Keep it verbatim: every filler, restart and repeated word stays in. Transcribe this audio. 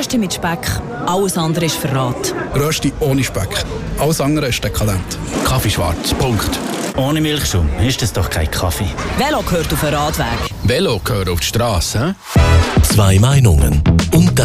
Rösti mit Speck. Alles andere ist Verrat. Rösti ohne Speck. Alles andere ist dekadent. Kaffee schwarz. Punkt. Ohne Milchschaum ist das doch kein Kaffee. Velo gehört auf den Radweg. Velo gehört auf die Straße. Zwei Meinungen und